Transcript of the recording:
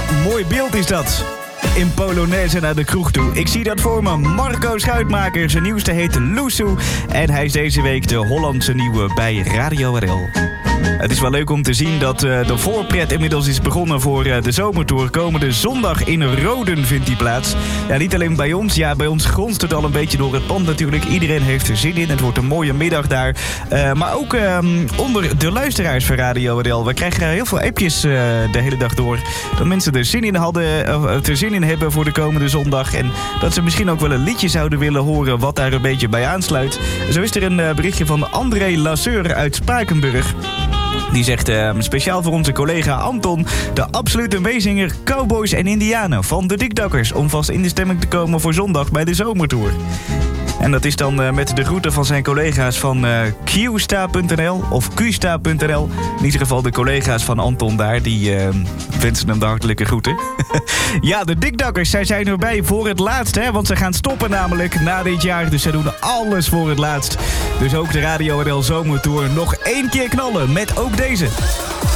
mooi beeld is dat. In Polonaise naar de kroeg toe. Ik zie dat voor me. Marco Schuitmaker, zijn nieuwste heet Loesoe. En hij is deze week de Hollandse nieuwe bij Radio RL. Het is wel leuk om te zien dat de voorpret inmiddels is begonnen voor de zomertour. Komende zondag in Roden vindt die plaats. Ja, niet alleen bij ons. Ja, bij ons gronst het al een beetje door het pand natuurlijk. Iedereen heeft er zin in. Het wordt een mooie middag daar. Maar ook onder de luisteraars van Radio RL. We krijgen heel veel appjes de hele dag door. Dat mensen er zin in hebben voor de komende zondag. En dat ze misschien ook wel een liedje zouden willen horen wat daar een beetje bij aansluit. Zo is er een berichtje van André Lasseur uit Spakenburg. Die zegt speciaal voor onze collega Anton, de absolute meezinger Cowboys en Indianen van de Dikdakkers, om vast in de stemming te komen voor zondag bij de zomertour. En dat is dan met de groeten van zijn collega's van qsta.nl of qsta.nl. In ieder geval de collega's van Anton daar, die wensen hem de hartelijke groeten. Ja, de Dikdakkers, zij zijn erbij voor het laatst, hè, want ze gaan stoppen namelijk na dit jaar. Dus zij doen alles voor het laatst. Dus ook de Radio RL Zomertour nog 1 keer knallen met ook deze.